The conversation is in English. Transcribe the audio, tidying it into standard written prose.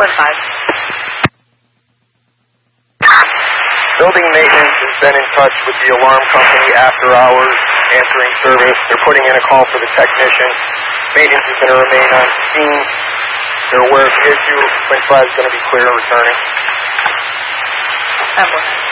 Quinn 5. Building maintenance has been in touch with the alarm company after hours, answering service. They're putting in a call for the technician. Maintenance is going to remain on scene. They're aware of the issue. Quinn 5 is going to be clear and returning. That one.